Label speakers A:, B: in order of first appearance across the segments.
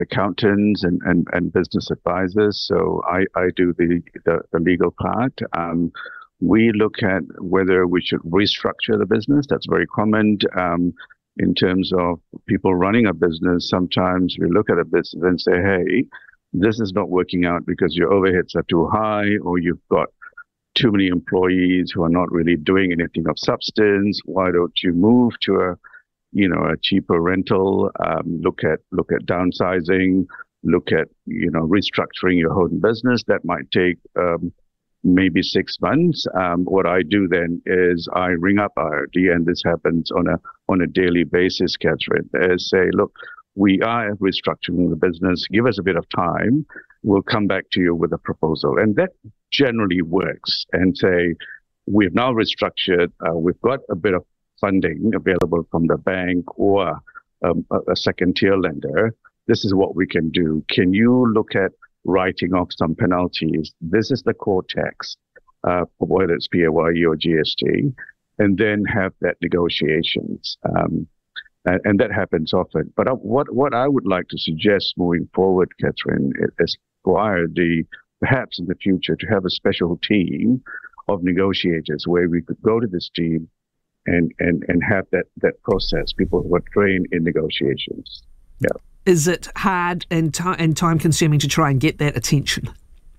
A: accountants and business advisors. So I do the legal part. We look at whether we should restructure the business. That's very common. In terms of people running a business, sometimes we look at a business and say, hey, this is not working out because your overheads are too high, or you've got too many employees who are not really doing anything of substance. Why don't you move to a cheaper rental? Look at downsizing. Look at restructuring your whole business. That might take maybe 6 months. What I do then is I ring up IRD, and this happens on a daily basis, Catherine. Say, look, we are restructuring the business. Give us a bit of time. We'll come back to you with a proposal. And that generally works. And say, we've now restructured. We've got a bit of funding available from the bank or a second tier lender. This is what we can do. Can you look at writing off some penalties? This is the core tax, whether it's PAYE or GST, and then have that negotiations. And that happens often. But what I would like to suggest moving forward, Catherine, is for IRD, perhaps in the future, to have a special team of negotiators where we could go to this team and have that process, people who are trained in negotiations. Yeah.
B: Is it hard and time consuming to try and get that attention?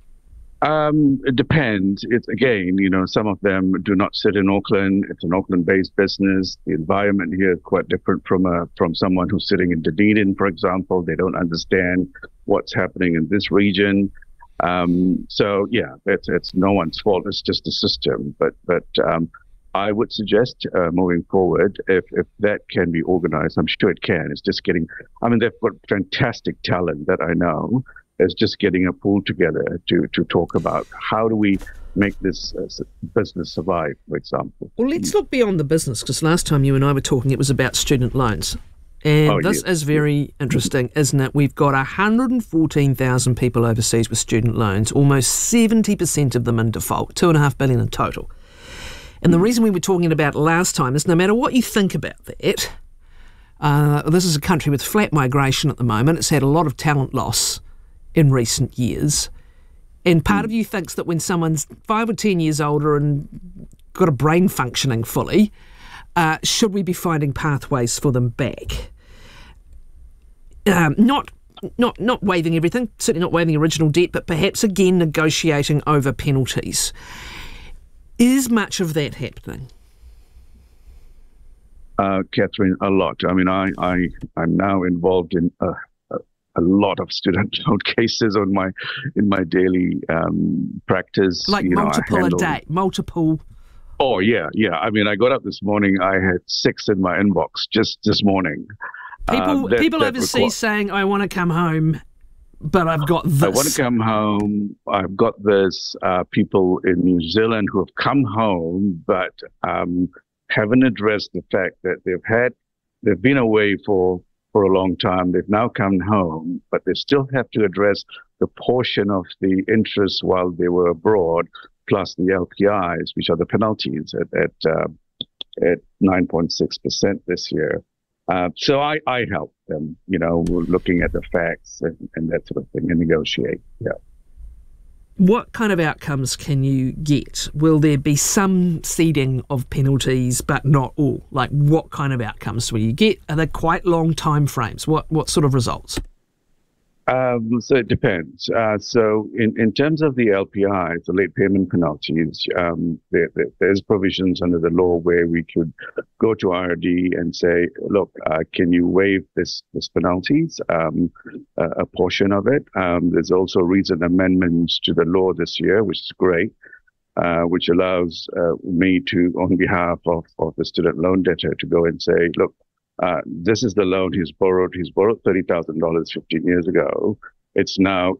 A: It depends. It's again, some of them do not sit in Auckland. It's an Auckland-based business. The environment here is quite different from someone who's sitting in Dunedin, for example. They don't understand what's happening in this region. So yeah, it's no one's fault. It's just the system. But I would suggest moving forward, if that can be organized, I'm sure it can. It's just getting. They've got fantastic talent that I know. It's just getting a pool together to talk about how do we make this business survive, for example.
B: Well, let's look beyond the business, because last time you and I were talking, it was about student loans. And this is very interesting, isn't it? We've got 114,000 people overseas with student loans, almost 70% of them in default, $2.5 billion in total. And the reason we were talking about last time is no matter what you think about that, this is a country with flat migration at the moment. It's had a lot of talent loss in recent years. And part of you thinks that when someone's 5 or 10 years older and got a brain functioning fully, should we be finding pathways for them back? Not waiving everything, certainly not waiving original debt, but perhaps again negotiating over penalties. Is much of that happening?
A: Catherine, a lot. I'm now involved in a lot of student loan cases in my daily practice.
B: Like multiple a day, multiple.
A: Oh yeah. I got up this morning. I had 6 in my inbox just this morning.
B: People overseas saying, "I want to come home, but I've got this.
A: I want to come home. I've got this." People in New Zealand who have come home, but haven't addressed the fact that they've been away for a long time. They've now come home, but they still have to address the portion of the interest while they were abroad, plus the LPIs, which are the penalties at 9.6% this year. So I help them, looking at the facts and that sort of thing, and negotiate. Yeah.
B: What kind of outcomes can you get? Will there be some ceding of penalties, but not all? Like, what kind of outcomes will you get? Are they quite long time frames? What sort of results?
A: So it depends. So in terms of the LPIs, the late payment penalties, there's provisions under the law where we could go to IRD and say, look, can you waive this penalties, a portion of it? There's also recent amendments to the law this year, which is great, which allows me to, on behalf of the student loan debtor, to go and say, look, this is the loan he's borrowed. He's borrowed $30,000 15 years ago. It's now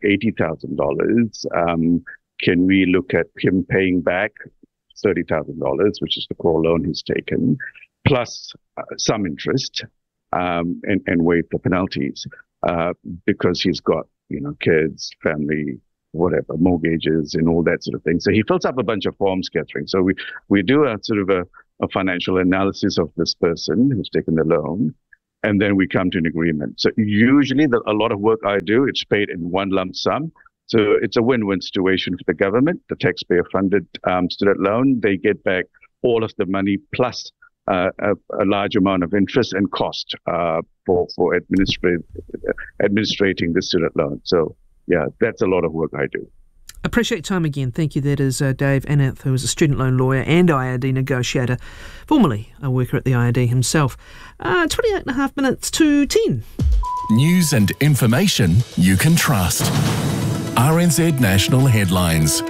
A: $80,000. Can we look at him paying back $30,000, which is the core loan he's taken, plus some interest, and waive the penalties, because he's got, kids, family, whatever, mortgages and all that sort of thing. So he fills up a bunch of forms, Catherine. So we do a sort of a financial analysis of this person who's taken the loan. and then we come to an agreement. So usually a lot of work I do, it's paid in one lump sum. So it's a win-win situation for the government, the taxpayer-funded student loan. They get back all of the money plus a large amount of interest and cost for administrating the student loan. So yeah, that's a lot of work I do.
B: Appreciate time again. Thank you. That is Dave Anath, who is a student loan lawyer and IRD negotiator, formerly a worker at the IRD himself. 28 and a half minutes to 10.
C: News and information you can trust. RNZ National Headlines.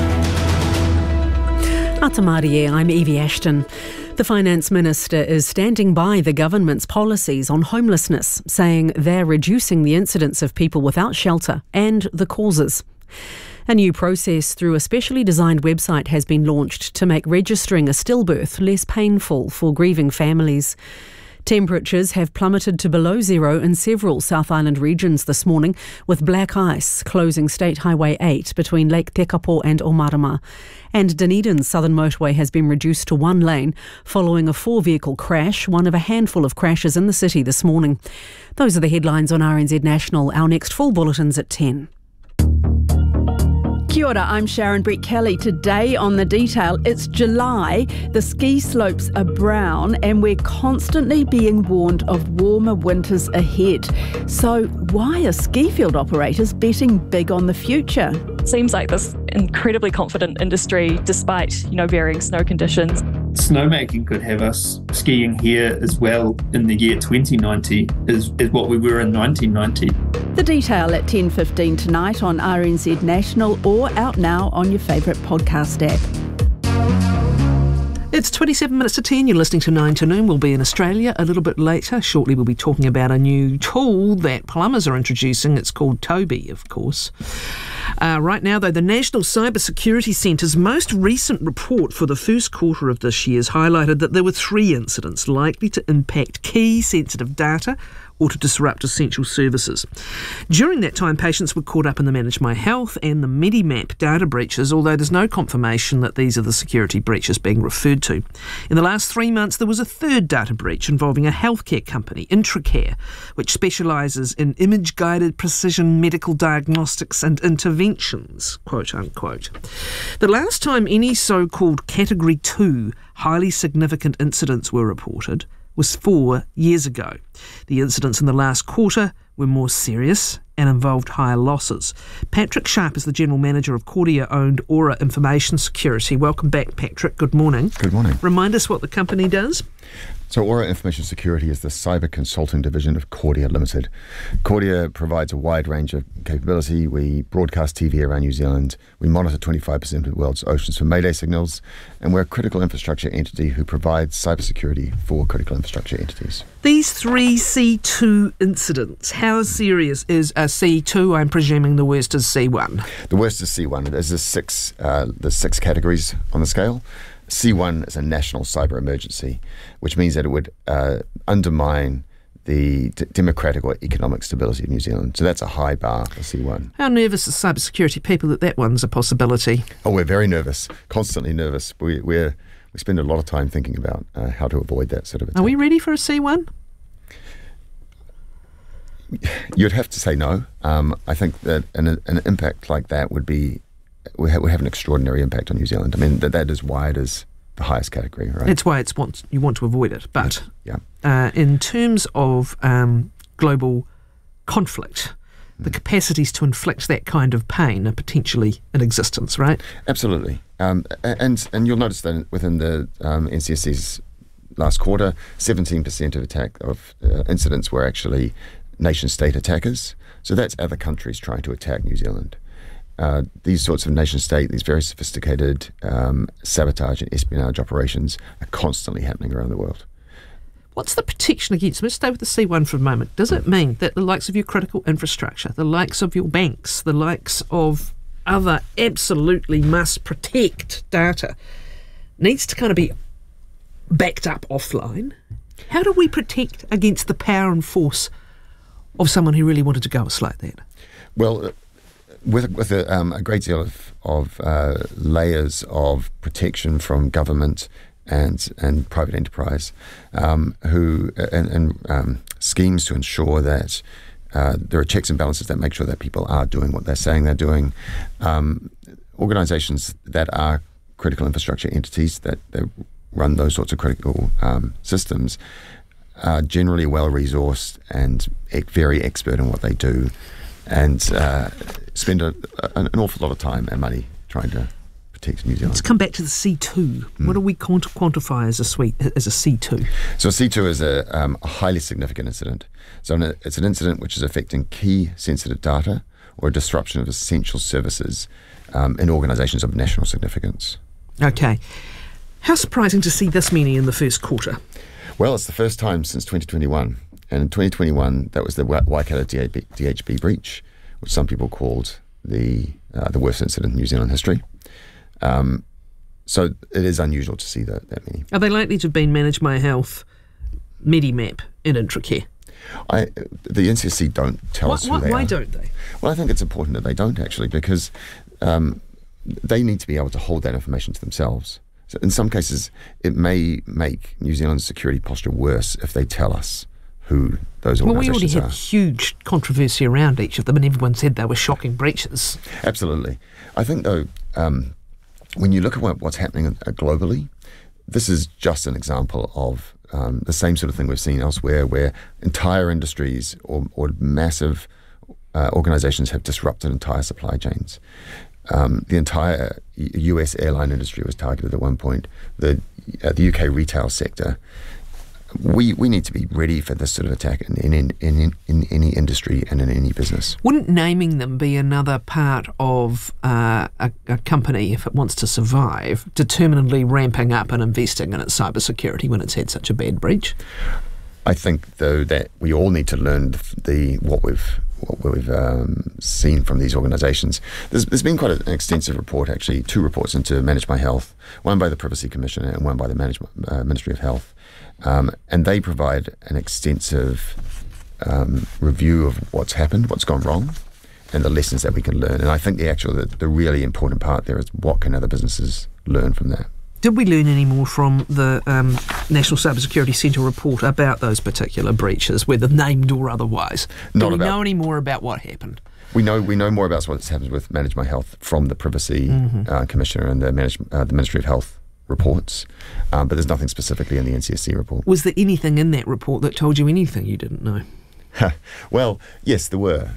D: Atamarie, I'm Evie Ashton. The Finance Minister is standing by the government's policies on homelessness, saying they're reducing the incidence of people without shelter and the causes. A new process through a specially designed website has been launched to make registering a stillbirth less painful for grieving families. Temperatures have plummeted to below zero in several South Island regions this morning, with black ice closing State Highway 8 between Lake Tekapo and Omarama. And Dunedin's southern motorway has been reduced to one lane following a 4-vehicle crash, one of a handful of crashes in the city this morning. Those are the headlines on RNZ National. Our next full bulletin's at 10.
E: Kia ora, I'm Sharon Brett Kelly. Today on The Detail, it's July, the ski slopes are brown and we're constantly being warned of warmer winters ahead. So why are ski field operators betting big on the future?
F: Seems like this incredibly confident industry despite, varying snow conditions.
G: Snowmaking could have us skiing here as well in the year 2090 is what we were in 1990.
E: The Detail at 10:15 tonight on RNZ National or out now on your favourite podcast app.
B: It's 27 minutes to 10. You're listening to 9 to Noon. We'll be in Australia a little bit later. Shortly we'll be talking about a new tool that plumbers are introducing. It's called Toby, of course. Right now, though, the National Cyber Security Centre's most recent report for the first quarter of this year has highlighted that there were 3 incidents likely to impact key sensitive data or to disrupt essential services. During that time, patients were caught up in the Manage My Health and the Medimap data breaches, although there's no confirmation that these are the security breaches being referred to. In the last 3 months, there was a third data breach involving a healthcare company, Intracare, which specialises in image-guided precision medical diagnostics and interventions, quote unquote. The last time any so-called Category 2 highly significant incidents were reported was 4 years ago. The incidents in the last quarter were more serious and involved higher losses. Patrick Sharp is the General Manager of Kordia-owned Aura Information Security. Welcome back, Patrick. Good morning.
H: Good morning.
B: Remind us what the company does.
H: So Aura Information Security is the cyber consulting division of Kordia Limited. Kordia provides a wide range of capability. We broadcast TV around New Zealand. We monitor 25% of the world's oceans for Mayday signals. And we're a critical infrastructure entity who provides cybersecurity for critical infrastructure entities.
B: These 3 C2 incidents, how serious is a C2? I'm presuming the worst is C1.
H: The worst is C1. There's 6 categories on the scale. C1 is a national cyber emergency, which means that it would undermine the democratic or economic stability of New Zealand. So that's a high bar for C1.
B: How nervous are cybersecurity people that one's a possibility?
H: Oh, we're very nervous, constantly nervous. We spend a lot of time thinking about how to avoid that sort of attack.
B: Are we ready for a C1?
H: You'd have to say no. I think that an impact like that would have an extraordinary impact on New Zealand. I mean, that is why it is the highest category, right?
B: It's why you want to avoid it. But
H: yeah.
B: In terms of global conflict, the capacities to inflict that kind of pain are potentially in existence, right?
H: Absolutely. And you'll notice that within the NCSC's last quarter, 17% of incidents were actually nation-state attackers. So that's other countries trying to attack New Zealand. These sorts of nation-state, these very sophisticated sabotage and espionage operations are constantly happening around the world.
B: What's the protection against? Let's stay with the C1 for a moment. Does it mean that the likes of your critical infrastructure, the likes of your banks, the likes of other absolutely must protect data needs to kind of be backed up offline? How do we protect against the power and force of someone who really wanted to go us like that?
H: Well, with a great deal of layers of protection from government and private enterprise, who schemes to ensure that there are checks and balances that make sure that people are doing what they're saying they're doing. Organisations that are critical infrastructure entities that run those sorts of critical systems are generally well-resourced and very expert in what they do, and spend an awful lot of time and money trying to protect New Zealand.
B: Let's come back to the C2. What do we quantify as a C2?
H: So a C2 is a highly significant incident. So it's an incident which is affecting key sensitive data or a disruption of essential services in organisations of national significance.
B: Okay. How surprising to see this many in the first quarter?
H: Well, it's the first time since 2021. And in 2021, that was the Waikato DHB breach, which some people called the worst incident in New Zealand history. So it is unusual to see that many.
B: Are they likely to have been Manage My Health, Medimap and Intracare?
H: The NCSC don't tell us who they are.
B: Why don't they?
H: Well, I think it's important that they don't, actually, because they need to be able to hold that information to themselves. So in some cases, it may make New Zealand's security posture worse if they tell us who those organisations are. Well, we already
B: had huge controversy around each of them, and everyone said they were shocking breaches.
H: Absolutely. I think, though, when you look at what's happening globally, this is just an example of the same sort of thing we've seen elsewhere, where entire industries or massive organisations have disrupted entire supply chains. The entire US airline industry was targeted at one point. The UK retail sector. We need to be ready for this sort of attack in any industry and in any business.
B: Wouldn't naming them be another part of a company, if it wants to survive, determinedly ramping up and investing in its cybersecurity when it's had such a bad breach?
H: I think, though, that we all need to learn what we've seen from these organisations. There's been quite an extensive report, actually, 2 reports into Manage My Health, one by the Privacy Commissioner and one by the Ministry of Health, and they provide an extensive review of what's happened, what's gone wrong, and the lessons that we can learn. And I think the really important part there is what can other businesses learn from that.
B: Did we learn any more from the National Cybersecurity Centre report about those particular breaches, whether named or otherwise? Do we know any more about what happened?
H: We know more about what's happened with Manage My Health from the Privacy Commissioner and the Ministry of Health reports, but there's nothing specifically in the NCSC report.
B: Was there anything in that report that told you anything you didn't know?
H: Well, yes, there were.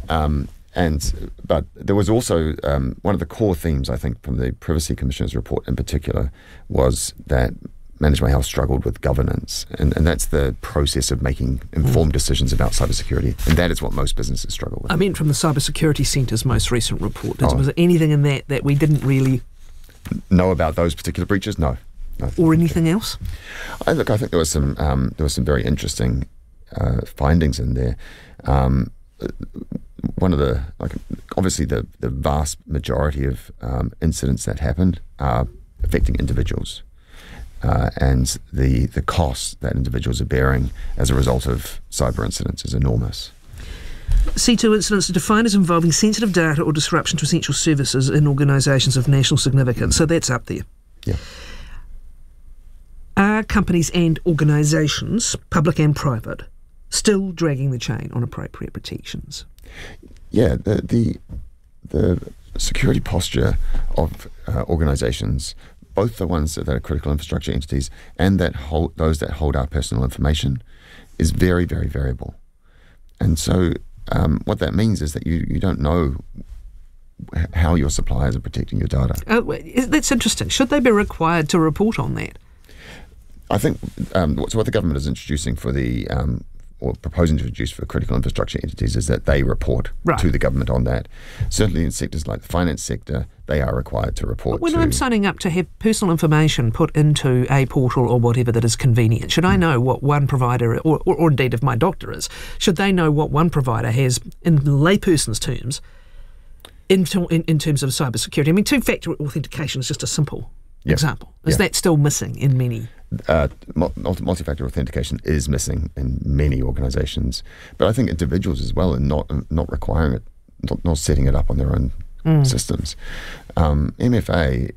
H: But there was also one of the core themes, I think, from the Privacy Commissioner's report in particular, was that Manage My Health struggled with governance, and that's the process of making informed decisions about cybersecurity, and that is what most businesses struggle with.
B: I meant from the Cybersecurity Centre's most recent report. Was there anything in that we didn't really
H: know about those particular breaches? No.
B: Or anything else?
H: I think there was some very interesting findings in there. One of obviously the vast majority of incidents that happened are affecting individuals, and the cost that individuals are bearing as a result of cyber incidents is enormous.
B: C2 incidents are defined as involving sensitive data or disruption to essential services in organisations of national significance. So that's up there.
H: Yeah.
B: Are companies and organisations, public and private, still dragging the chain on appropriate protections?
H: Yeah, the security posture of organisations, both the ones that are critical infrastructure entities and those that hold our personal information, is very, very variable. And so what that means is that you don't know how your suppliers are protecting your data.
B: That's interesting. Should they be required to report on that?
H: I think so what the government is introducing for or proposing to introduce for critical infrastructure entities is that they report to the government on that. Certainly in sectors like the finance sector, they are required to report.
B: But when I'm signing up to have personal information put into a portal or whatever that is convenient, should I know what one provider, or indeed if my doctor is, should they know what one provider has in layperson's terms in terms of cybersecurity? I mean, 2-factor authentication is just a simple example. Is that still missing in many?
H: Multi-factor authentication is missing in many organisations, but I think individuals as well are not requiring it, not setting it up on their own systems. MFA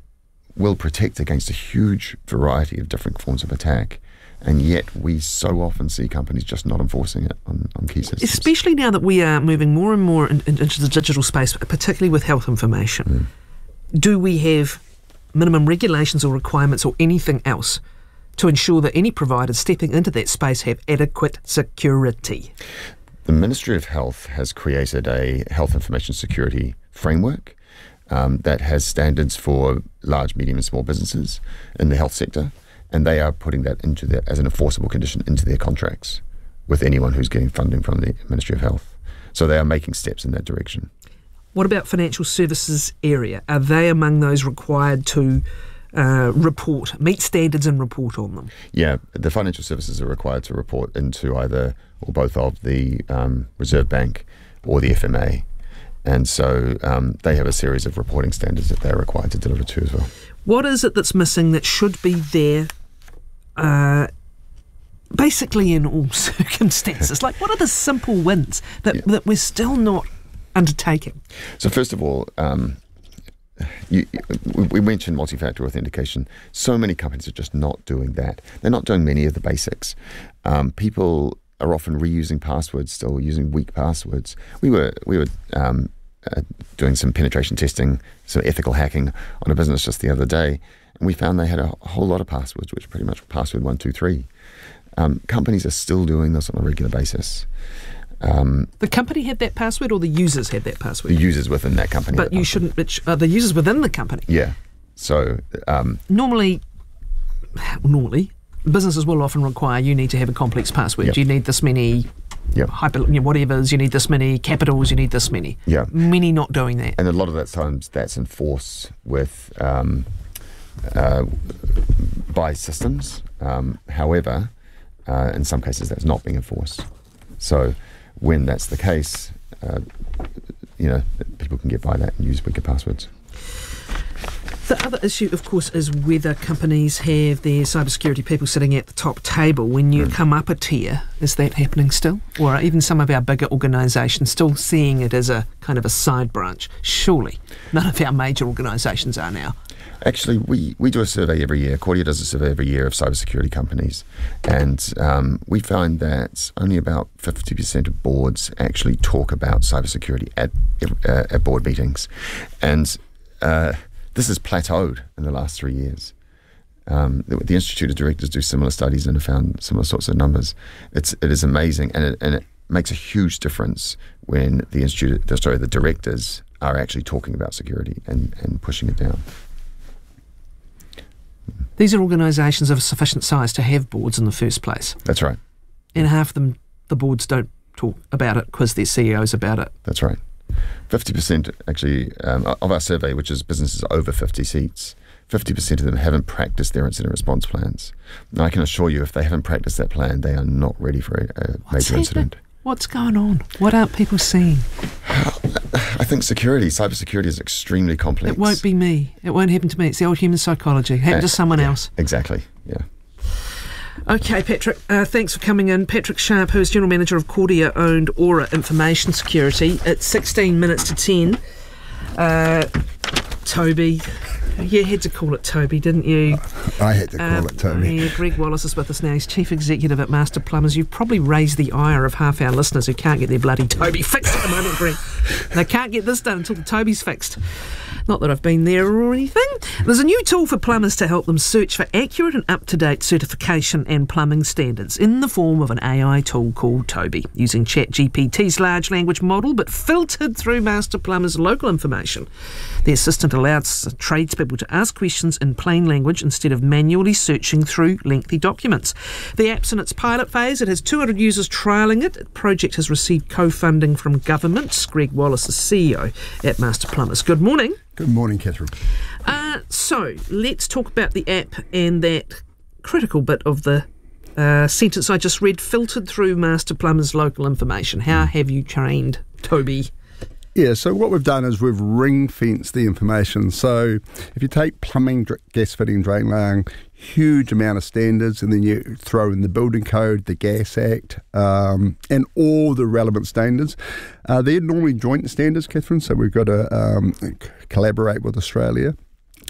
H: will protect against a huge variety of different forms of attack. And yet we so often see companies just not enforcing it on key systems.
B: Especially now that we are moving more and more into the digital space, particularly with health information. Do we have minimum regulations or requirements or anything else to ensure that any providers stepping into that space have adequate security?
H: The Ministry of Health has created a health information security framework that has standards for large, medium and small businesses in the health sector. And they are putting that as an enforceable condition into their contracts with anyone who's getting funding from the Ministry of Health. So they are making steps in that direction.
B: What about financial services area? Are they among those required to meet standards and report on them? Yeah,
H: the financial services are required to report into either or both of the Reserve Bank or the FMA. And so they have a series of reporting standards that they're required to deliver to as well. What
B: is it that's missing that should be there basically in all circumstances? Like, what are the simple wins that we're still not undertaking?
H: So first of all, we mentioned multi-factor authentication. So many companies are just not doing that. They're not doing many of the basics. People are often reusing passwords, still using weak passwords. We were doing some penetration testing, some ethical hacking on a business just the other day, and we found they had a whole lot of passwords, which pretty much were password 1, 2, 3. Companies are still doing this on a regular basis.
B: The company had that password, or the users had that password?
H: The users within that company.
B: But you shouldn't. The users within the company.
H: Yeah. So
B: normally, businesses will often require you need to have a complex password.
H: Yep.
B: You need this many. Whatever's, you need this many capitals, you need this many.
H: Yeah.
B: Many not doing that.
H: And a lot of that times that's enforced with by systems. However, in some cases that's not being enforced. So when that's the case, people can get by that and use weaker passwords.
B: The other issue, of course, is whether companies have their cybersecurity people sitting at the top table. When you come up a tier, is that happening still? Or are even some of our bigger organisations still seeing it as a kind of a side branch? Surely none of our major organisations are now.
H: Actually, we do a survey every year. Kordia does a survey every year of cybersecurity companies, and we find that only about 50% of boards actually talk about cybersecurity at board meetings, and this has plateaued in the last 3 years. The Institute of Directors do similar studies and have found similar sorts of numbers. It is amazing, and it makes a huge difference when the directors are actually talking about security and pushing it down.
B: These are organisations of sufficient size to have boards in the first place.
H: That's right.
B: And half of them, the boards don't talk about it because their CEOs about it.
H: That's right. 50% actually of our survey, which is businesses over 50 seats, 50% of them haven't practiced their incident response plans. And I can assure you, if they haven't practiced that plan, they are not ready for a major incident.
B: What's going on? What aren't people seeing?
H: I think cybersecurity is extremely complex.
B: It won't be me. It won't happen to me. It's the old human psychology. Happen to someone else.
H: Exactly, yeah.
B: Okay, Patrick, thanks for coming in. Patrick Sharp, who is General Manager of Kordia-owned Aura Information Security. It's 16 minutes to 10. Toby, you had to call it Toby, didn't you?
I: I had to call it Toby.
B: Yeah, Greg Wallace is with us now. He's Chief Executive at Master Plumbers. You've probably raised the ire of half our listeners who can't get their bloody Toby fixed at the moment, Greg. They can't get this done until the Toby's fixed. Not that I've been there or anything. There's a new tool for plumbers to help them search for accurate and up-to-date certification and plumbing standards in the form of an AI tool called Toby, using ChatGPT's large language model but filtered through Master Plumbers' local information. The assistant allows tradespeople to ask questions in plain language instead of manually searching through lengthy documents. The app's in its pilot phase. It has 200 users trialling it. The project has received co-funding from government. Greg Wallace is CEO at Master Plumbers. Good morning.
I: Good morning, Catherine.
B: So let's talk about the app and that critical bit of the sentence I just read, filtered through Master Plumbers' local information. How have you trained Toby?
I: Yeah, so what we've done is we've ring-fenced the information. So if you take plumbing, gas fitting, drain laying, huge amount of standards, and then you throw in the building code, the Gas Act, and all the relevant standards. They're normally joint standards, Catherine, so we've got to collaborate with Australia.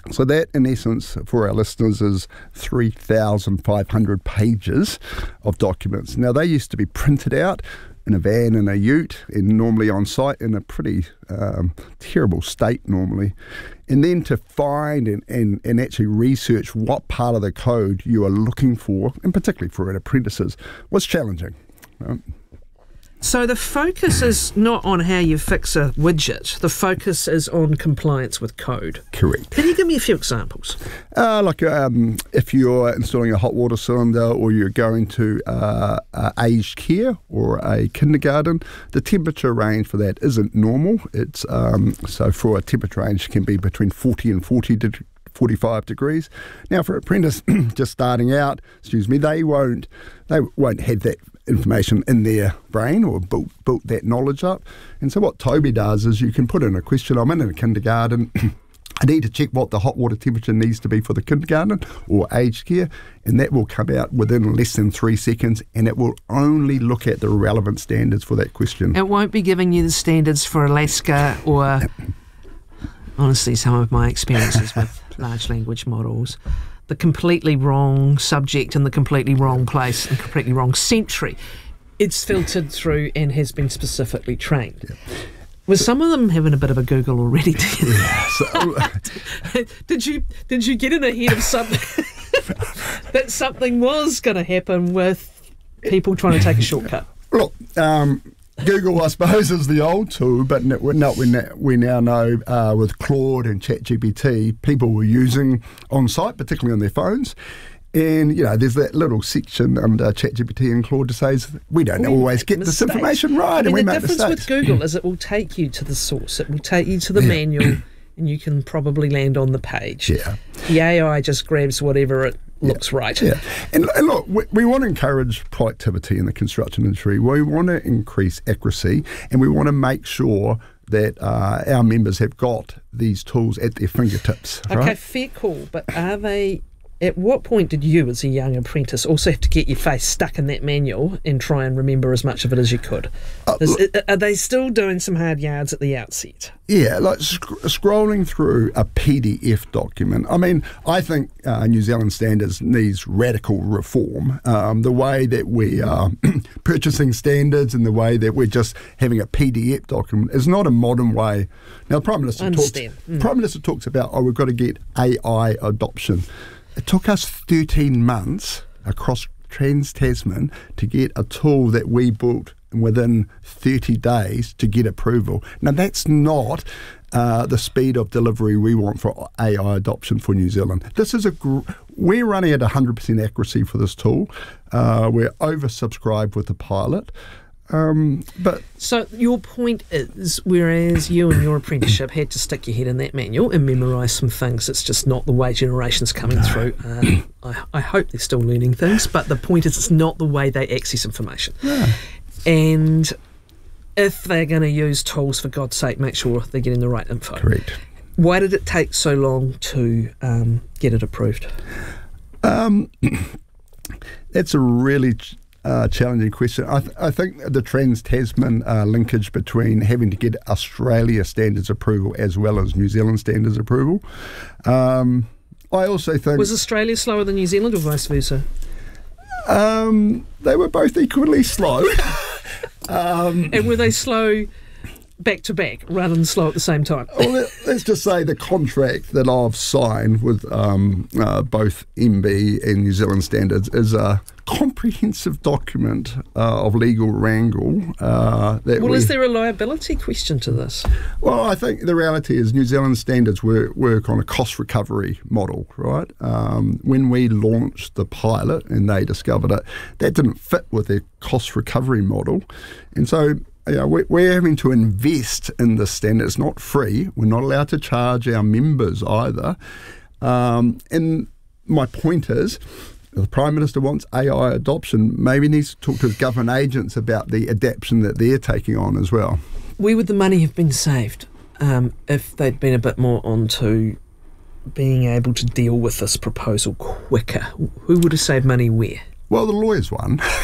I: So that, in essence, for our listeners, is 3,500 pages of documents. Now, they used to be printed out in a van in a ute and normally on site in a pretty terrible state normally. And then to find and actually research what part of the code you are looking for, and particularly for apprentices, was challenging.
B: So the focus is not on how you fix a widget. The focus is on compliance with code.
I: Correct.
B: Can you give me a few examples?
I: If you're installing a hot water cylinder or you're going to aged care or a kindergarten, the temperature range for that isn't normal. It's so for a temperature range can be between 40 and 45 degrees. Now, for an apprentice just starting out, they won't have that information in their brain or built that knowledge up. And so what Toby does is you can put in a question. I'm in a kindergarten. I need to check what the hot water temperature needs to be for the kindergarten or aged care, and that will come out within less than 3 seconds, and it will only look at the relevant standards for that question.
B: It won't be giving you the standards for Alaska or, honestly, some of my experiences with large language models, the completely wrong subject in the completely wrong place and completely wrong century. It's filtered through and has been specifically trained. Yeah. Was some of them having a bit of a Google already? Did you get in ahead of something that something was going to happen with people trying to take a shortcut?
I: Look, Google, I suppose, is the old tool, but we now know with Claude and ChatGPT, people were using on site, particularly on their phones. And, there's that little section under ChatGPT and Claude that says we don't always get this information right, and we make mistakes.
B: The difference with Google is it will take you to the source, it will take you to the manual, and you can probably land on the page. Yeah. The AI just grabs whatever it looks right.
I: Yeah. And look, we want to encourage productivity in the construction industry. We want to increase accuracy, and we want to make sure that our members have got these tools at their fingertips.
B: Okay, right? Fair call, but are they... At what point did you, as a young apprentice, also have to get your face stuck in that manual and try and remember as much of it as you could? Are they still doing some hard yards at the outset?
I: Yeah, like scrolling through a PDF document. I mean, I think New Zealand standards needs radical reform. The way that we are purchasing standards and the way that we're just having a PDF document is not a modern way. Now, the Prime Minister talks about, we've got to get AI adoption. It took us 13 months across Trans-Tasman to get a tool that we built within 30 days to get approval. Now, that's not the speed of delivery we want for AI adoption for New Zealand. This is we're running at 100% accuracy for this tool. We're oversubscribed with the pilot.
B: So your point is, whereas you and your apprenticeship had to stick your head in that manual and memorise some things, it's just not the way generations coming through. I hope they're still learning things, but the point is it's not the way they access information. Yeah. And if they're going to use tools, for God's sake, make sure they're getting the right info.
I: Correct.
B: Why did it take so long to get it approved?
I: That's a really... challenging question. I think the Trans-Tasman linkage between having to get Australia standards approval as well as New Zealand standards approval. I also think...
B: Was Australia slower than New Zealand or vice versa?
I: They were both equally slow.
B: And were they slow back to back rather than slow at the same time?
I: Well, let's just say the contract that I've signed with both MB and New Zealand standards is a comprehensive document of legal wrangle.
B: Is there a liability question to this?
I: Well, I think the reality is New Zealand standards work on a cost recovery model, right? When we launched the pilot and they discovered it, that didn't fit with their cost recovery model. And so we're having to invest in this standard. It's not free. We're not allowed to charge our members either. And my point is, the Prime Minister wants AI adoption, maybe needs to talk to his government agents about the adaptation that they're taking on as well.
B: Where would the money have been saved if they'd been a bit more onto being able to deal with this proposal quicker? Who would have saved money where?
I: Well, the lawyers won.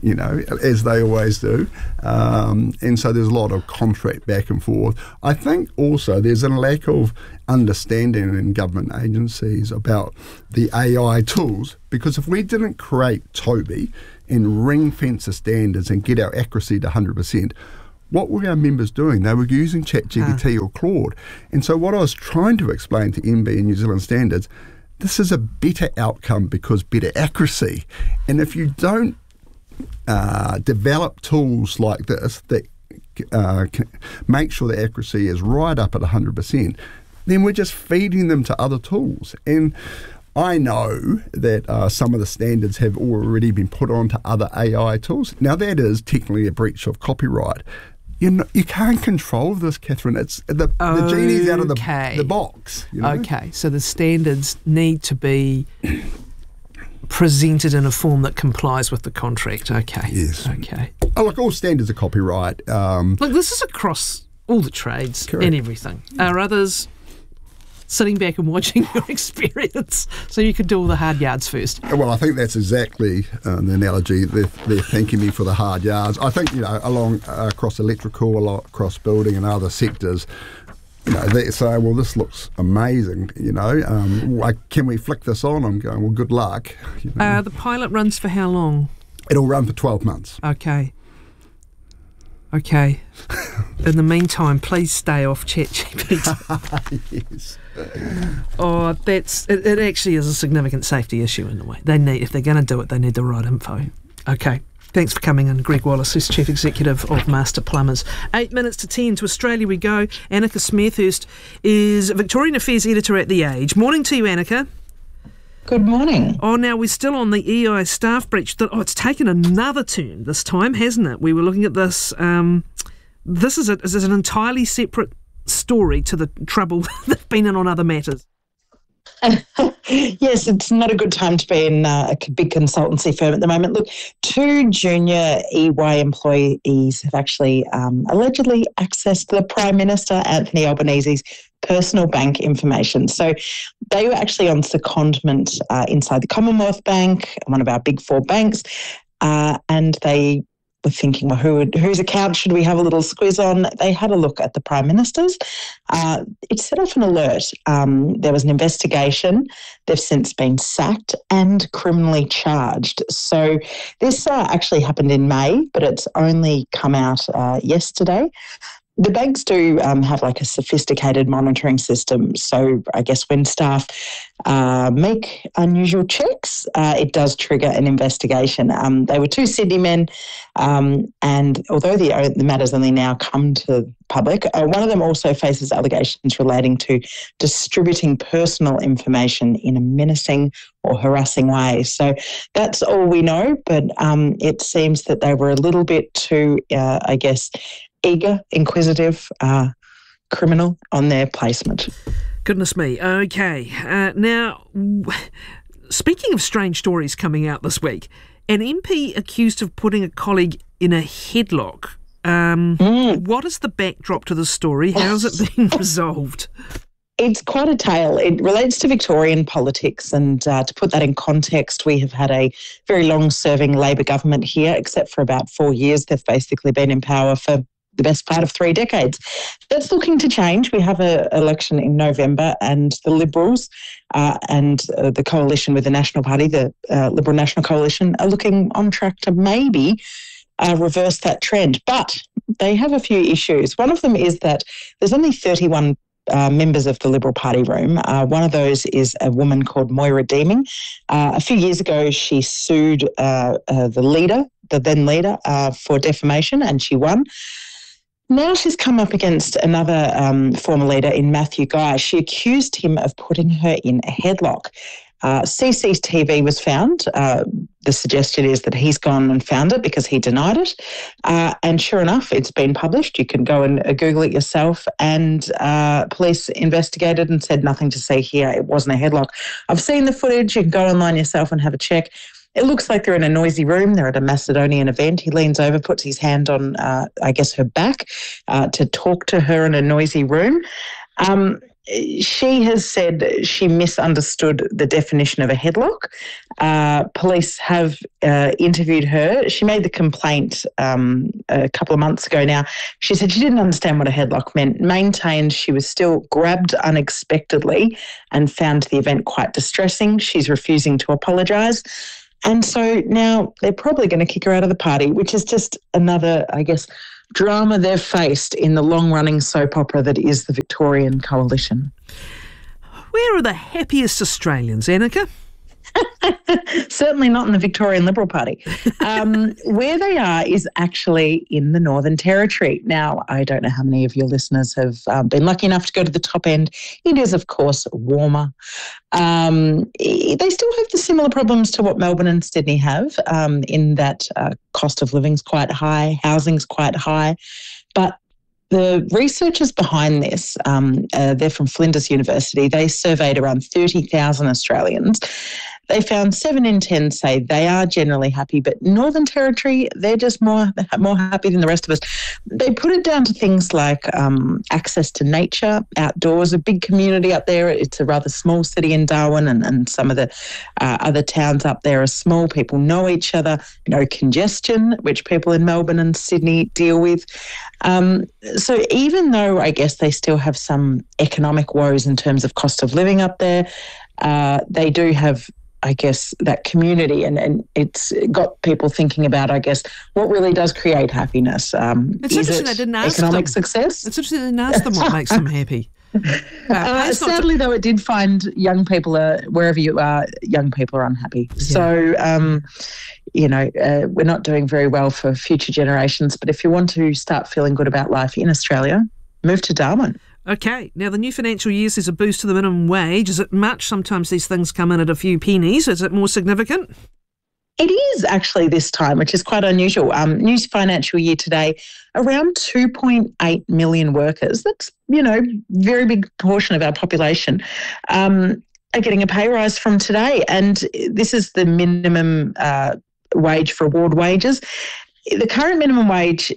I: as they always do. And so there's a lot of contract back and forth. I think also there's a lack of understanding in government agencies about the AI tools, because if we didn't create Toby and ring-fence the standards and get our accuracy to 100%, what were our members doing? They were using ChatGPT or Claude. And so what I was trying to explain to MB and New Zealand Standards, this is a better outcome because better accuracy. And if you don't develop tools like this that make sure the accuracy is right up at 100%, then we're just feeding them to other tools. And I know that some of the standards have already been put onto other AI tools. Now, that is technically a breach of copyright. You can't control this, Catherine. It's the genie's out of the box.
B: Okay, so the standards need to be presented in a form that complies with the contract. Okay.
I: Yes.
B: Okay.
I: Oh, look, all standards are copyright.
B: Look, this is across all the trades and everything. Are others sitting back and watching your experience so you could do all the hard yards first?
I: Well, I think that's exactly the analogy. They're thanking me for the hard yards. I think, across electrical, across building and other sectors, they say, well, this looks amazing, can we flick this on? I'm going, well, good luck.
B: The pilot runs for how long?
I: It'll run for 12 months.
B: Okay. In the meantime, please stay off ChatGPT.
I: Yes.
B: Oh, it actually is a significant safety issue in a way. If they're going to do it, they need the right info. Okay. Thanks for coming in, Greg Wallace, who's Chief Executive of Master Plumbers. 8 minutes to 10, to Australia we go. Annika Smethurst is Victorian Affairs Editor at The Age. Morning to you, Annika.
J: Good morning.
B: Oh, now we're still on the EI staff breach. It's taken another turn this time, hasn't it? We were looking at this. This is an entirely separate story to the trouble they've been in on other matters.
J: Yes, it's not a good time to be in a big consultancy firm at the moment. Look, 2 junior EY employees have actually allegedly accessed the Prime Minister, Anthony Albanese's personal bank information. So they were actually on secondment inside the Commonwealth Bank, one of our big 4 banks, and they were thinking, well, whose account should we have a little squiz on? They had a look at the Prime Minister's. It set off an alert. There was an investigation. They've since been sacked and criminally charged. So this actually happened in May, but it's only come out yesterday. The banks do have like a sophisticated monitoring system. So I guess when staff make unusual checks, it does trigger an investigation. They were 2 Sydney men, and although the matter's only now come to public, one of them also faces allegations relating to distributing personal information in a menacing or harassing way. So that's all we know, but it seems that they were a little bit too, eager, inquisitive, criminal on their placement.
B: Goodness me. Okay. Now, speaking of strange stories coming out this week, an MP accused of putting a colleague in a headlock. What is the backdrop to the story? How's it been resolved?
J: It's quite a tale. It relates to Victorian politics, and to put that in context, we have had a very long-serving Labor government here, except for about 4 years. They've basically been in power for the best part of 3 decades. That's looking to change. We have an election in November, and the Liberals and the coalition with the National Party, the Liberal National Coalition, are looking on track to maybe reverse that trend. But they have a few issues. One of them is that there's only 31 members of the Liberal Party room. One of those is a woman called Moira Deeming. A few years ago, she sued the then leader, for defamation, and she won. Now she's come up against another former leader in Matthew Guy. She accused him of putting her in a headlock. CCTV was found. The suggestion is that he's gone and found it because he denied it. And sure enough, it's been published. You can go and Google it yourself. And police investigated and said nothing to see here. It wasn't a headlock. I've seen the footage. You can go online yourself and have a check. It looks like they're in a noisy room. They're at a Macedonian event. He leans over, puts his hand on, her back to talk to her in a noisy room. she has said she misunderstood the definition of a headlock. Police have interviewed her. She made the complaint a couple of months ago now. She said she didn't understand what a headlock meant, maintained she was still grabbed unexpectedly and found the event quite distressing. She's refusing to apologise. And so now they're probably going to kick her out of the party, which is just another, I guess, drama they've faced in the long-running soap opera that is the Victorian Coalition.
B: Where are the happiest Australians, Annika?
J: Certainly not in the Victorian Liberal Party. Where they are is actually in the Northern Territory. Now, I don't know how many of your listeners have been lucky enough to go to the top end. It is, of course, warmer. They still have the similar problems to what Melbourne and Sydney have, in that cost of living's quite high, housing's quite high. But the researchers behind this, they're from Flinders University. They surveyed around 30,000 Australians. They found 7 in 10 say they are generally happy, but Northern Territory, they're just more happy than the rest of us. They put it down to things like access to nature, outdoors, a big community up there. It's a rather small city in Darwin, and some of the other towns up there are small. People know each other. No congestion, which people in Melbourne and Sydney deal with. So even though I guess they still have some economic woes in terms of cost of living up there, they do have, I guess, that community, and it's got people thinking about, I guess, what really does create happiness.
B: It's interesting they didn't ask
J: economic
B: them.
J: Success?
B: It's interesting they didn't ask them what makes them happy.
J: Sadly, though, it did find young people, wherever you are, young people are unhappy. Yeah. So, we're not doing very well for future generations. But if you want to start feeling good about life in Australia, move to Darwin.
B: Okay, now the new financial year sees a boost to the minimum wage. Is it much? Sometimes these things come in at a few pennies. Is it more significant?
J: It is actually this time, which is quite unusual. New financial year today, around 2.8 million workers. That's, very big portion of our population are getting a pay rise from today. And this is the minimum wage for award wages. The current minimum wage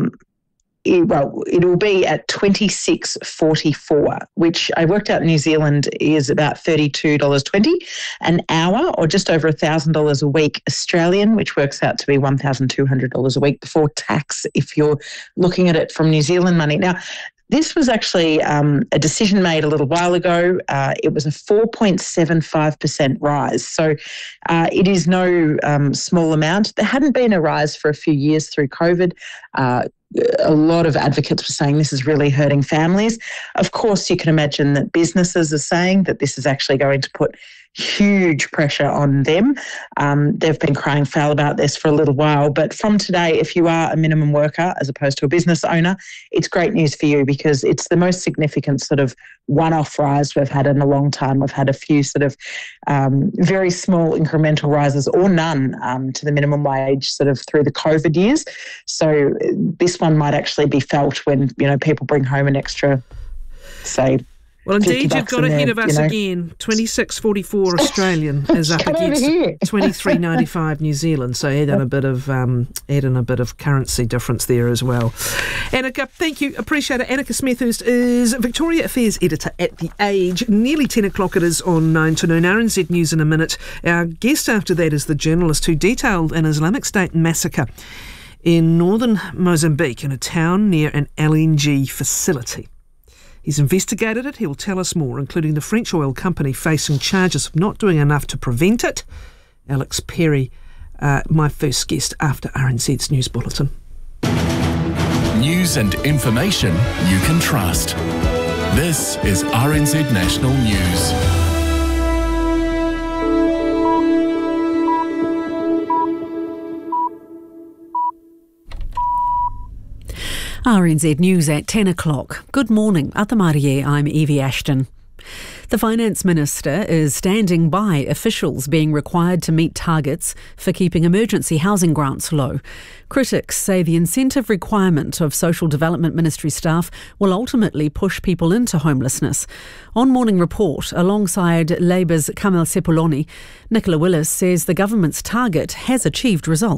J: it'll be at $26.44, which I worked out in New Zealand is about $32.20 an hour, or just over $1,000 a week Australian, which works out to be $1,200 a week before tax if you're looking at it from New Zealand money. Now, this was actually a decision made a little while ago. It was a 4.75% rise. So it is no small amount. There hadn't been a rise for a few years through COVID. A lot of advocates were saying this is really hurting families. Of course, you can imagine that businesses are saying that this is actually going to put huge pressure on them. They've been crying foul about this for a little while, but from today, if you are a minimum worker as opposed to a business owner, it's great news for you because it's the most significant sort of one-off rise we've had in a long time. We've had a few sort of very small incremental rises or none to the minimum wage sort of through the COVID years. So this one might actually be felt when, people bring home an extra, say,
B: well, indeed, you've got ahead of us again. 26.44 Australian is up against 23.95 New Zealand. So add in a bit of currency difference there as well. Annika, thank you. Appreciate it. Annika Smethurst is Victoria Affairs Editor at The Age. Nearly 10 o'clock it is on 9 to noon. RNZ News in a minute. Our guest after that is the journalist who detailed an Islamic State massacre in northern Mozambique in a town near an LNG facility. He's investigated it. He will tell us more, including the French oil company facing charges of not doing enough to prevent it. Alex Perry, my first guest after RNZ's News Bulletin.
C: News and information you can trust. This is RNZ National News.
D: RNZ News at 10 o'clock. Good morning. Ata Marie, I'm Evie Ashton. The Finance Minister is standing by officials being required to meet targets for keeping emergency housing grants low. Critics say the incentive requirement of Social Development Ministry staff will ultimately push people into homelessness. On Morning Report, alongside Labour's Kamal Sepuloni, Nicola Willis says the government's target has achieved results.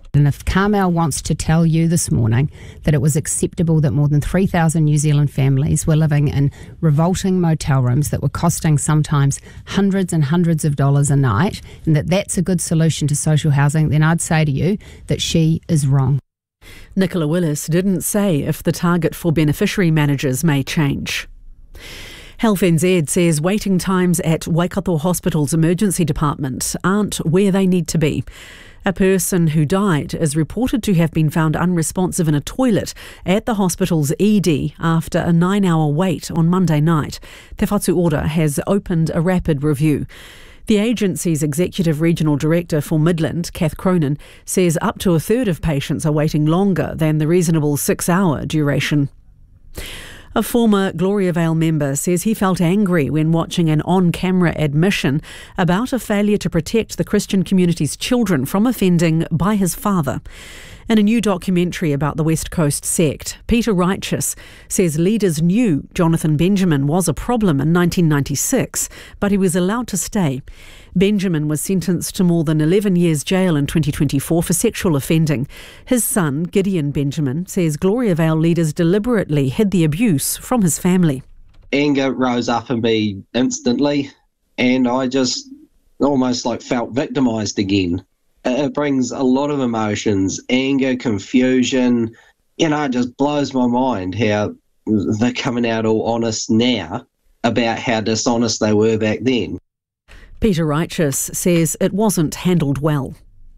K: And if Carmel wants to tell you this morning that it was acceptable that more than 3,000 New Zealand families were living in revolting motel rooms that were costing sometimes hundreds and hundreds of dollars a night, and that that's a good solution to social housing, then I'd say to you that she is wrong.
D: Nicola Willis didn't say if the target for beneficiary managers may change. Health NZ says waiting times at Waikato Hospital's emergency department aren't where they need to be. A person who died is reported to have been found unresponsive in a toilet at the hospital's ED after a 9-hour wait on Monday night. Te Whatu Ora has opened a rapid review. The agency's Executive Regional Director for Midland, Kath Cronin, says up to a third of patients are waiting longer than the reasonable 6-hour duration. A former Gloriavale member says he felt angry when watching an on-camera admission about a failure to protect the Christian community's children from offending by his father. In a new documentary about the West Coast sect, Peter Righteous says leaders knew Jonathan Benjamin was a problem in 1996, but he was allowed to stay. Benjamin was sentenced to more than 11 years jail in 2024 for sexual offending. His son, Gideon Benjamin, says Gloriavale leaders deliberately hid the abuse from his family.
L: Anger rose up in me instantly, and I just almost felt victimised again. It brings a lot of emotions, anger, confusion. It just blows my mind how they're coming out all honest now about how dishonest they were back then.
D: Peter Righteous says it wasn't handled well.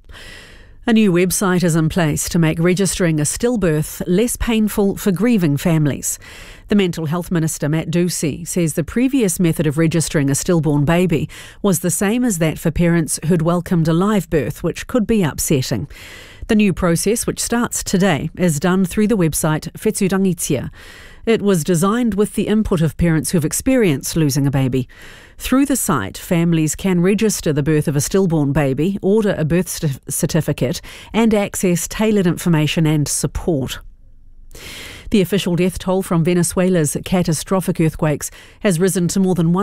D: A new website is in place to make registering a stillbirth less painful for grieving families. The Mental Health Minister, Matt Ducey, says the previous method of registering a stillborn baby was the same as that for parents who'd welcomed a live birth, which could be upsetting. The new process, which starts today, is done through the website Whetū Rangitia. It was designed with the input of parents who've experienced losing a baby. Through the site, families can register the birth of a stillborn baby, order a birth certificate, and access tailored information and support. The official death toll from Venezuela's catastrophic earthquakes has risen to more than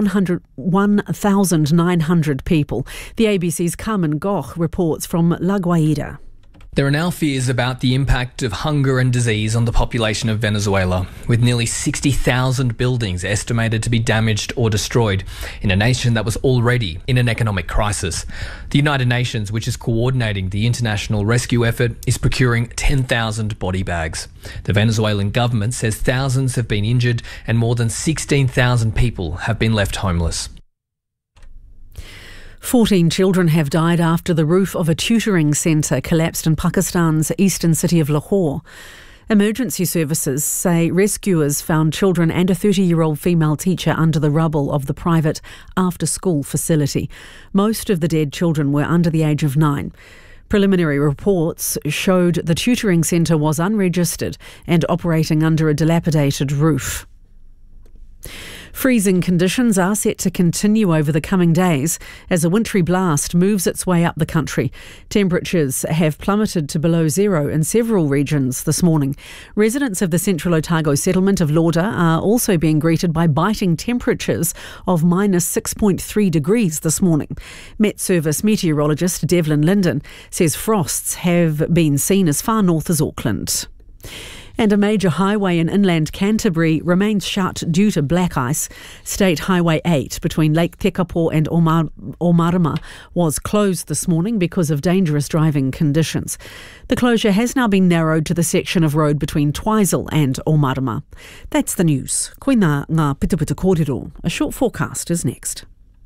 D: 1,900 people. The ABC's Carmen Goch reports from La Guaira.
M: There are now fears about the impact of hunger and disease on the population of Venezuela, with nearly 60,000 buildings estimated to be damaged or destroyed in a nation that was already in an economic crisis. The United Nations, which is coordinating the international rescue effort, is procuring 10,000 body bags. The Venezuelan government says thousands have been injured and more than 16,000 people have been left homeless.
D: 14 children have died after the roof of a tutoring centre collapsed in Pakistan's eastern city of Lahore. Emergency services say rescuers found children and a 30-year-old female teacher under the rubble of the private after-school facility. Most of the dead children were under the age of 9. Preliminary reports showed the tutoring centre was unregistered and operating under a dilapidated roof. Freezing conditions are set to continue over the coming days as a wintry blast moves its way up the country. Temperatures have plummeted to below zero in several regions this morning. Residents of the Central Otago settlement of Lauder are also being greeted by biting temperatures of minus 6.3 degrees this morning. Met Service meteorologist Devlin Linden says frosts have been seen as far north as Auckland. And a major highway in inland Canterbury remains shut due to black ice. State Highway 8 between Lake Tekapo and Omarama was closed this morning because of dangerous driving conditions. The closure has now been narrowed to the section of road between Twizel and Omarama. That's the news. Koina ngā pituputa kōrero. A short forecast is next.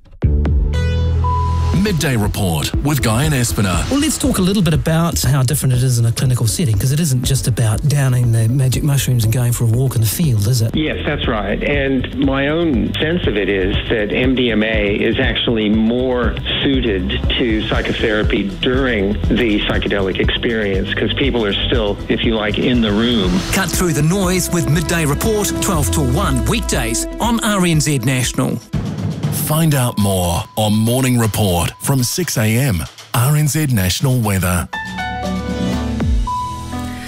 C: Midday Report with Guy and Espiner.
N: Well, let's talk a little bit about how different it is in a clinical setting, because it isn't just about downing the magic mushrooms and going for a walk in the field, is it?
O: Yes, that's right. And my own sense of it is that MDMA is actually more suited to psychotherapy during the psychedelic experience, because people are still, if you like, in the room.
P: Cut through the noise with Midday Report, 12 to 1 weekdays on RNZ National.
C: Find out more on Morning Report from 6 a.m. RNZ National Weather.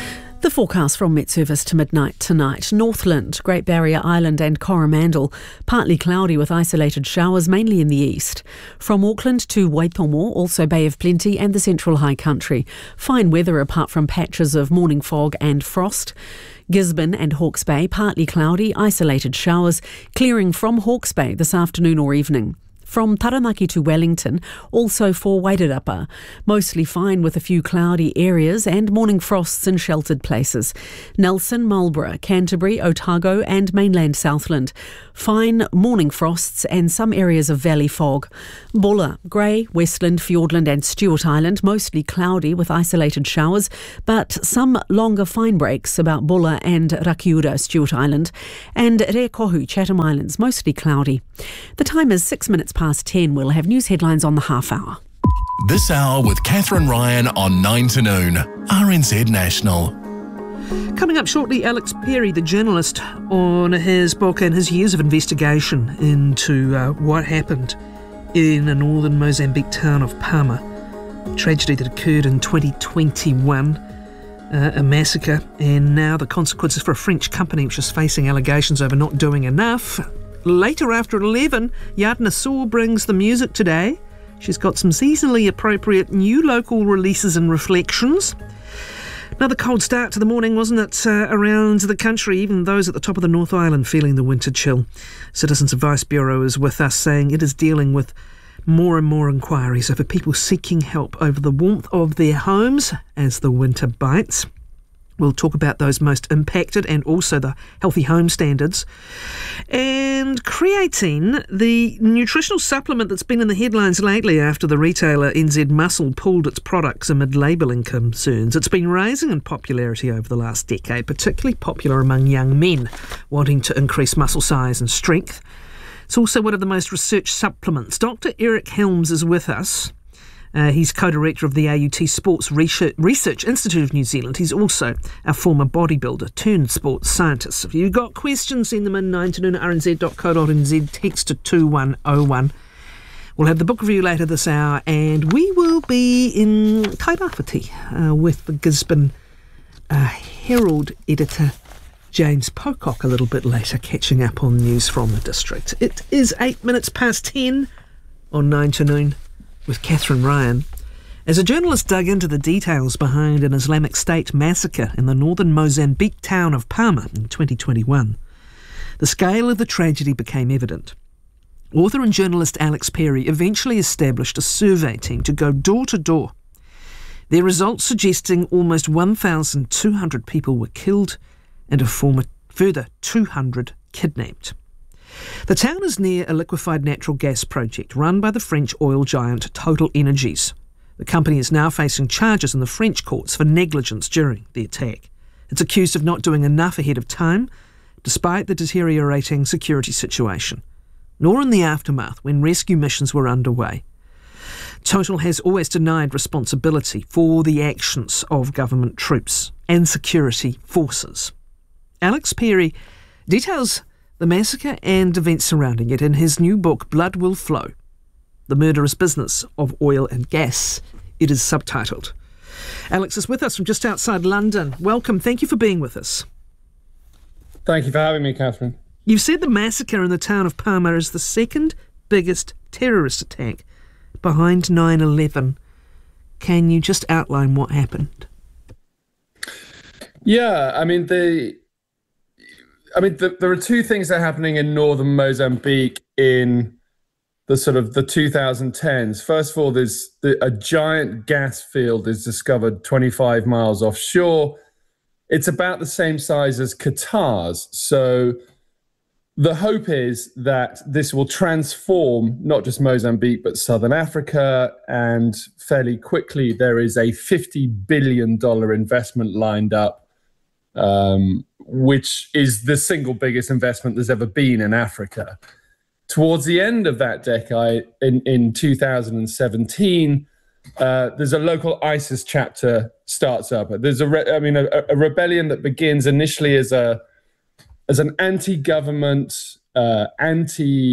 D: The forecast from Met Service to midnight tonight. Northland, Great Barrier Island and Coromandel, partly cloudy with isolated showers, mainly in the east. From Auckland to Waipomo, also Bay of Plenty and the Central High Country. Fine weather apart from patches of morning fog and frost. Gisborne and Hawke's Bay, partly cloudy, isolated showers, clearing from Hawke's Bay this afternoon or evening. From Taranaki to Wellington, also for Wairarapa, mostly fine with a few cloudy areas and morning frosts in sheltered places. Nelson, Marlborough, Canterbury, Otago and mainland Southland. Fine morning frosts and some areas of valley fog. Bulla, Grey, Westland, Fiordland and Stewart Island, mostly cloudy with isolated showers, but some longer fine breaks about Bulla and Rakiura, Stewart Island. And Rekohu, Chatham Islands, mostly cloudy. The time is 6 minutes past 10. We'll have news headlines on the half hour.
C: This hour with Catherine Ryan on 9 to noon. RNZ National.
B: Coming up shortly, Alex Perry, the journalist, on his book and his years of investigation into what happened in the northern Mozambique town of Palma. A tragedy that occurred in 2021, a massacre, and now the consequences for a French company which is facing allegations over not doing enough. Later after 11, Yadna Saw brings the music today. She's got some seasonally appropriate new local releases and reflections. Another cold start to the morning, wasn't it, around the country, even those at the top of the North Island feeling the winter chill. Citizens Advice Bureau is with us saying it is dealing with more and more inquiries over people seeking help over the warmth of their homes as the winter bites. We'll talk about those most impacted and also the healthy home standards. And creatine, the nutritional supplement that's been in the headlines lately after the retailer NZ Muscle pulled its products amid labelling concerns. It's been rising in popularity over the last decade, particularly popular among young men wanting to increase muscle size and strength. It's also one of the most researched supplements. Dr. Eric Helms is with us. He's co-director of the AUT Sports Research Institute of New Zealand. He's also a former bodybuilder turned sports scientist. If you've got questions, send them in 9to-noon@rnz.co.nz, text to 2101. We'll have the book review later this hour, and we will be in Kairāwhiti with the Gisborne Herald editor James Pocock a little bit later, catching up on news from the district. It is 8 minutes past 10 on 9 to noon. With Catherine Ryan. As a journalist dug into the details behind an Islamic State massacre in the northern Mozambique town of Palma in 2021, the scale of the tragedy became evident. Author and journalist Alex Perry eventually established a survey team to go door to door, their results suggesting almost 1,200 people were killed and a further 200 kidnapped. The town is near a liquefied natural gas project run by the French oil giant Total Energies. The company is now facing charges in the French courts for negligence during the attack. It's accused of not doing enough ahead of time, despite the deteriorating security situation, nor in the aftermath when rescue missions were underway. Total has always denied responsibility for the actions of government troops and security forces. Alex Perry details the massacre and events surrounding it in his new book, Blood Will Flow, The Murderous Business of Oil and Gas. It is subtitled. Alex is with us from just outside London. Welcome. Thank you for being with us.
Q: Thank you for having me, Catherine.
B: You've said the massacre in the town of Palma is the second biggest terrorist attack behind 9/11. Can you just outline what happened?
Q: Yeah, there are two things that are happening in northern Mozambique in the sort of the 2010s. First of all, there's a giant gas field is discovered 25 miles offshore. It's about the same size as Qatar's. So the hope is that this will transform not just Mozambique, but Southern Africa. And fairly quickly, there is a $50 billion investment lined up, which is the single biggest investment there's ever been in Africa. Towards the end of that decade, in 2017, there's a local ISIS chapter starts up. There's a rebellion that begins initially as an anti-government,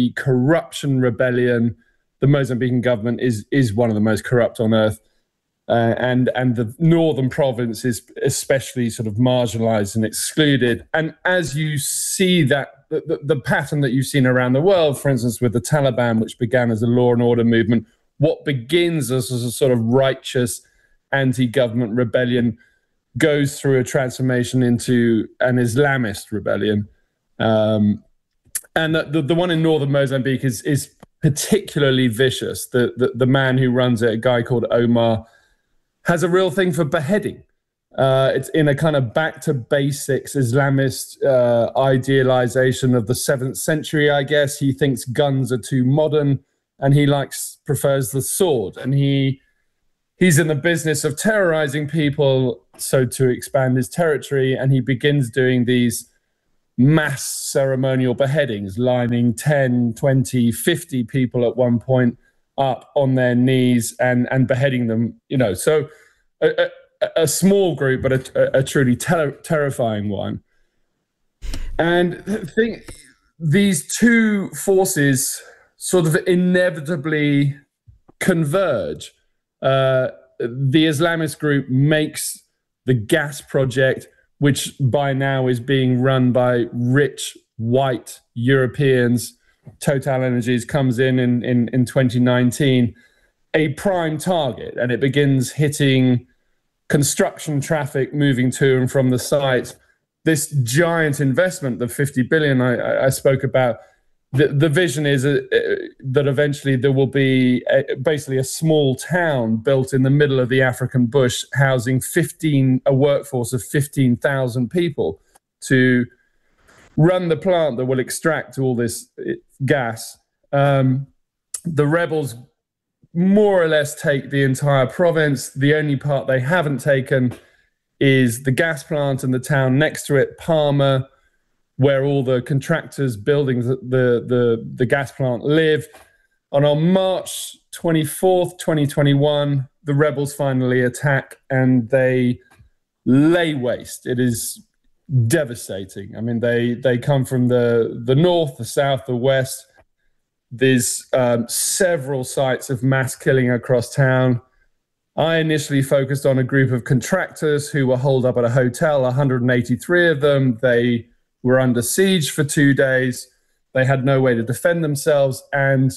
Q: anti-corruption rebellion. The Mozambican government is one of the most corrupt on earth. and the northern province is especially sort of marginalized and excluded. And as you see that, the pattern that you've seen around the world, for instance, with the Taliban, which began as a law and order movement, what begins as a sort of righteous anti-government rebellion goes through a transformation into an Islamist rebellion. And the one in northern Mozambique is particularly vicious. The man who runs it, a guy called Omar, has a real thing for beheading. It's in a kind of back to basics Islamist idealization of the 7th century, I guess. He thinks guns are too modern, and he prefers the sword. And he's in the business of terrorizing people, so to expand his territory, and he begins doing these mass ceremonial beheadings, lining 10, 20, 50 people at one point up on their knees and beheading them, So a small group, but a truly terrifying one. And I think these two forces sort of inevitably converge. The Islamist group makes the gas project, which by now is being run by rich white Europeans. Total Energies comes in 2019, a prime target, and it begins hitting construction traffic moving to and from the site. This giant investment, the 50 billion I spoke about, the vision is that eventually there will be basically a small town built in the middle of the African bush, housing a workforce of 15,000 people to run the plant that will extract all this gas. The rebels more or less take the entire province. The only part they haven't taken is the gas plant and the town next to it, Palma, where all the contractors building the gas plant live. And on March 24th, 2021, the rebels finally attack and they lay waste. It is devastating. I mean, they come from the north, the south, the west. There's several sites of mass killing across town. I initially focused on a group of contractors who were holed up at a hotel, 183 of them. They were under siege for 2 days. They had no way to defend themselves. And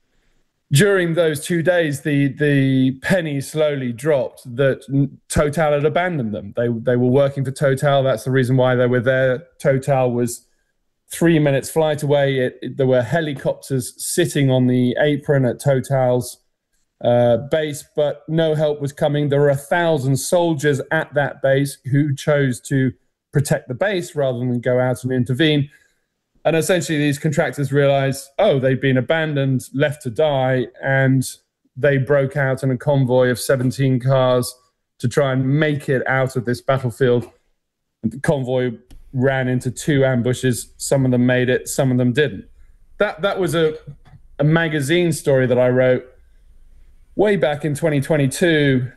Q: during those 2 days, the penny slowly dropped that Total had abandoned them. They were working for Total. That's the reason why they were there. Total was 3 minutes flight away. There were helicopters sitting on the apron at Total's base, but no help was coming. There were 1,000 soldiers at that base who chose to protect the base rather than go out and intervene. And essentially these contractors realized, they'd been abandoned, left to die, and they broke out in a convoy of 17 cars to try and make it out of this battlefield. The convoy ran into 2 ambushes. Some of them made it, some of them didn't. That was a magazine story that I wrote way back in 2022.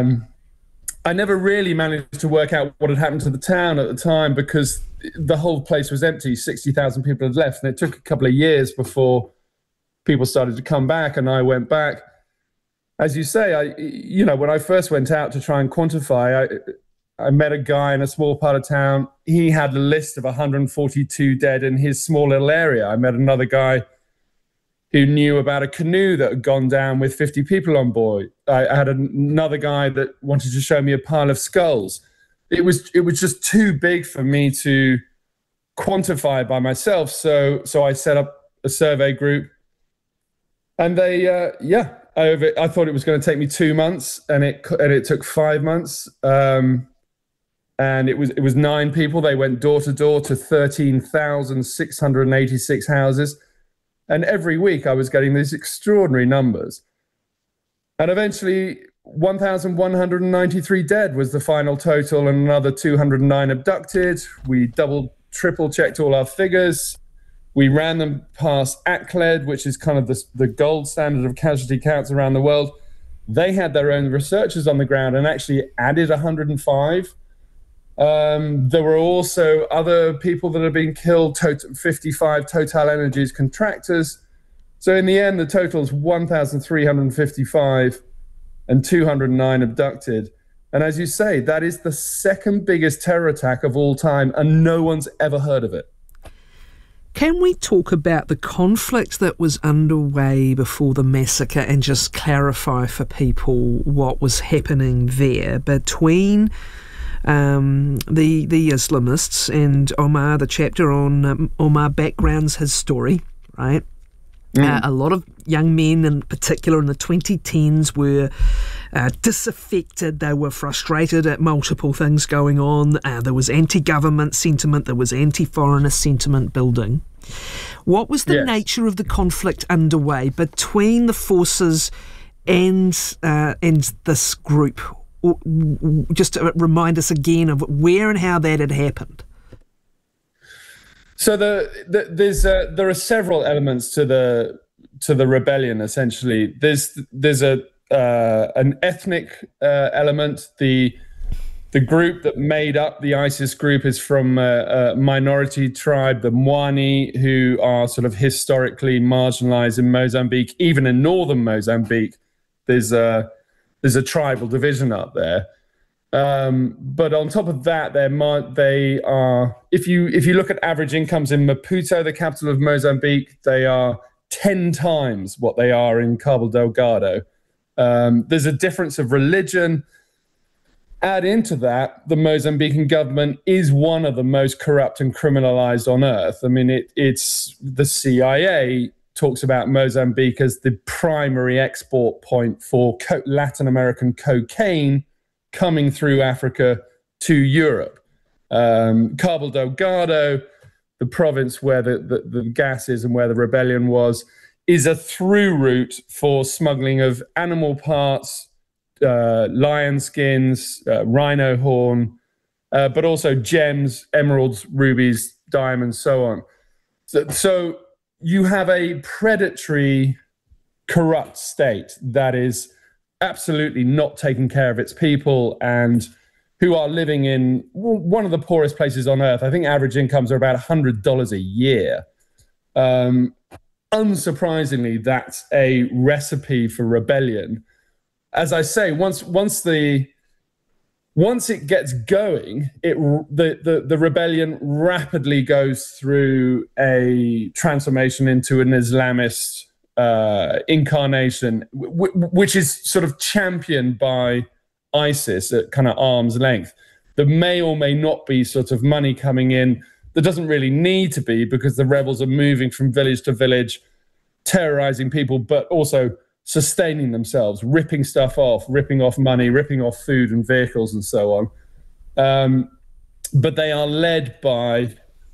Q: I never really managed to work out what had happened to the town at the time because the whole place was empty. 60,000 people had left, and it took a couple of years before people started to come back, and I went back. As you say, when I first went out to try and quantify, I met a guy in a small part of town. He had a list of 142 dead in his small little area. I met another guy who knew about a canoe that had gone down with 50 people on board. I had another guy that wanted to show me a pile of skulls. It was just too big for me to quantify by myself. So I set up a survey group, and they I thought it was going to take me 2 months, and it took 5 months. And it was 9 people. They went door to door to 13,686 houses. And every week I was getting these extraordinary numbers. And eventually 1,193 dead was the final total, and another 209 abducted. We triple checked all our figures. We ran them past ACLED, which is kind of the gold standard of casualty counts around the world. They had their own researchers on the ground and actually added 105. There were also other people that had been killed, 55 Total Energies contractors. So in the end, the total is 1,355. and 209 abducted. And as you say, that is the second biggest terror attack of all time, and no one's ever heard of it.
B: Can we talk about the conflict that was underway before the massacre and just clarify for people what was happening there between the Islamists and Omar? The chapter on Omar backgrounds his story, right? A lot of young men, in particular in the 2010s, were disaffected. They were frustrated at multiple things going on. There was anti-government sentiment. There was anti-foreigner sentiment building. What was the nature of the conflict underway between the forces and this group? Just to remind us again of where and how that had happened.
Q: So there are several elements to the rebellion. Essentially, there's an ethnic element. The group that made up the ISIS group is from a minority tribe, the Mwani, who are sort of historically marginalized in Mozambique. Even in northern Mozambique, there's a tribal division up there. But on top of that, they are. If you look at average incomes in Maputo, the capital of Mozambique, they are 10 times what they are in Cabo Delgado. There's a difference of religion. Add into that, the Mozambican government is one of the most corrupt and criminalized on earth. I mean, it's the CIA talks about Mozambique as the primary export point for Latin American cocaine coming through Africa to Europe. Cabo Delgado, the province where the gas is and where the rebellion was, is a through route for smuggling of animal parts, lion skins, rhino horn, but also gems, emeralds, rubies, diamonds, so on. So you have a predatory, corrupt state that is absolutely not taking care of its people and who are living in one of the poorest places on earth. I think average incomes are about $100 a year. Unsurprisingly, that's a recipe for rebellion. As I say, once it gets going, the rebellion rapidly goes through a transformation into an Islamist incarnation, which is sort of championed by ISIS at kind of arm's length. There may or may not be sort of money coming in. There doesn't really need to be, because the rebels are moving from village to village, terrorizing people, but also sustaining themselves, ripping stuff off, ripping off money, ripping off food and vehicles and so on. But they are led by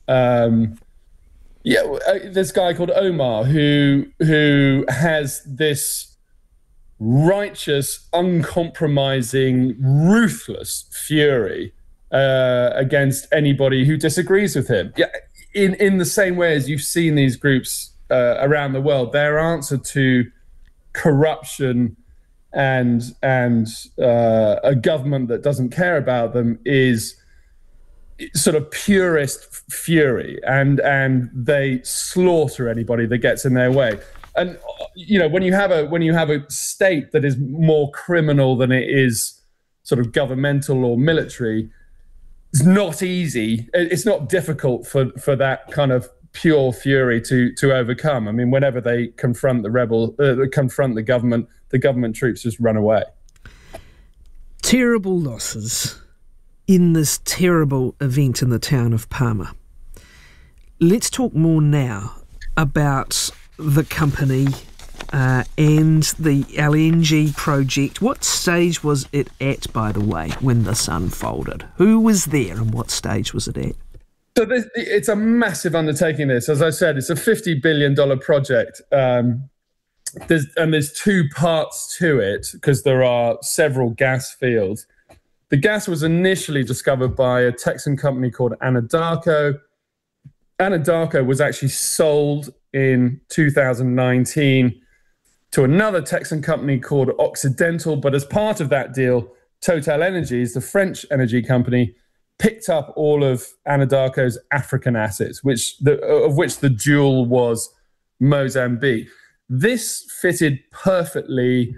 Q: this guy called Omar, who has this righteous, uncompromising, ruthless fury against anybody who disagrees with him. Yeah, in the same way as you've seen these groups around the world, their answer to corruption and a government that doesn't care about them is sort of purist fury, and they slaughter anybody that gets in their way. And you know, when you have a state that is more criminal than it is sort of governmental or military, it's not easy. It's not difficult for that kind of pure fury to overcome. I mean, whenever they confront the government troops just run away.
B: Terrible losses in this terrible event in the town of Palma. Let's talk more now about the company and the LNG project. What stage was it at, by the way, when this unfolded? Who was there and what stage was it at?
Q: So it's a massive undertaking, this. As I said, it's a $50 billion project. There's two parts to it, because there are several gas fields. The gas was initially discovered by a Texan company called Anadarko. Anadarko was actually sold in 2019 to another Texan company called Occidental. But as part of that deal, Total Energies, the French energy company, picked up all of Anadarko's African assets, of which the jewel was Mozambique. This fitted perfectly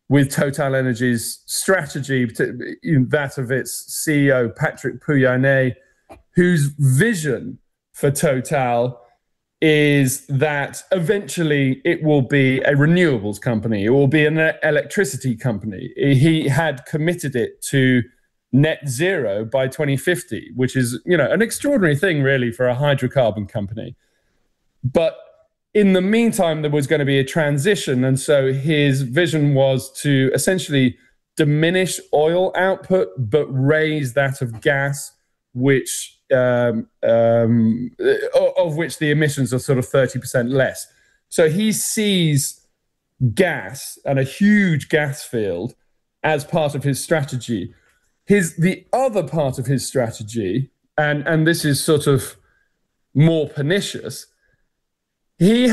Q: with Total Energy's strategy, that of its CEO, Patrick Pouyanné, whose vision for Total is that eventually it will be a renewables company. It will be an electricity company. He had committed it to net zero by 2050, which is, an extraordinary thing really for a hydrocarbon company. But in the meantime, there was going to be a transition. And so his vision was to essentially diminish oil output, but raise that of gas, which of which the emissions are sort of 30% less. So he sees gas and a huge gas field as part of his strategy. The other part of his strategy, and this is sort of more pernicious, he